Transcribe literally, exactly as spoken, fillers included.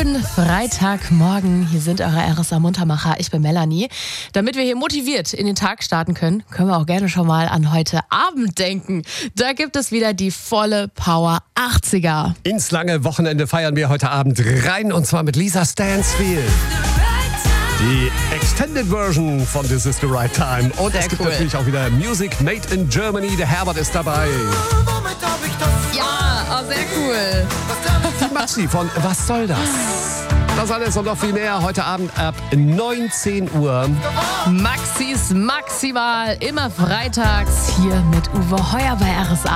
Schönen Freitagmorgen. Hier sind eure R S A-Muntermacher. Ich bin Melanie. Damit wir hier motiviert in den Tag starten können, können wir auch gerne schon mal an heute Abend denken. Da gibt es wieder die volle Power achtziger. Ins lange Wochenende feiern wir heute Abend rein, und zwar mit Lisa Stansfield. Die Extended Version von This Is The Right Time. Und Sehr es gibt cool. natürlich auch wieder Music Made in Germany. Der Herbert ist dabei. Ja, oh, sehr cool. Die Maxi von Was soll das? Das alles und noch viel mehr heute Abend ab neunzehn Uhr. Maxis Maximal, immer freitags hier mit Uwe Heuer bei R S A.